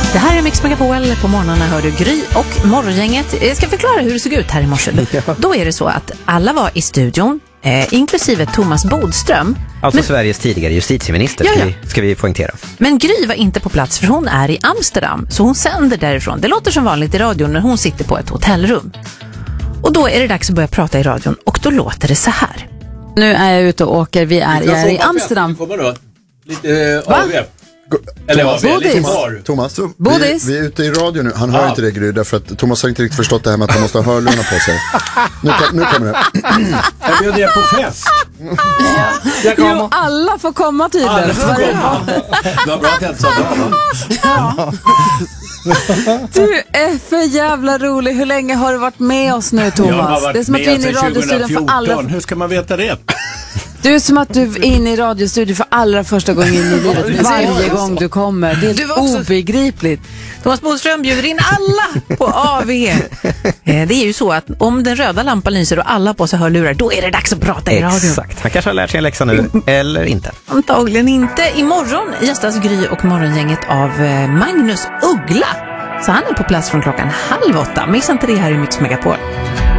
Det här är Mix Megapol. På morgnarna hör du Gry och morgongänget. Jag ska förklara hur det såg ut här i morse. Då är det så att alla var i studion, inklusive Thomas Bodström. Alltså Sveriges tidigare justitieminister, ska vi poängtera. Men Gry var inte på plats för hon är i Amsterdam. Så hon sänder därifrån. Det låter som vanligt i radion när hon sitter på ett hotellrum. Och då är det dags att börja prata i radion. Och då låter det så här. Nu är jag ute och åker. Jag är i Amsterdam. Lite AV. Thomas, Bodis. vi är ute i radio nu. Han hör inte det, Gry, därför att Thomas har inte riktigt förstått det här med att han måste ha hörlurarna på sig. Nu kommer det. Jag bjöd er på fest. Jo, alla får komma tydligen. Alla får komma. Det var bra att jag inte sa det. Du är för jävla rolig. Hur länge har du varit med oss nu, Thomas? Jag har varit det är som att du är inne i radiostudion för alla. Hur ska man veta det? Du är som att du är inne i radiostudion för allra första gången i livet. Varje gång du kommer. Det är obegripligt. Thomas Bodström bjuder in alla på AV. Det är ju så att om den röda lampan lyser och alla på sig hörlurar, då är det dags att prata i radion. Exakt, han kanske har lärt sig en läxa nu, eller inte. Antagligen inte. Imorgon gästas Gry och morgongänget av Magnus Uggla. Så han är på plats från 7:30. Missa inte det här i Mix Megapol.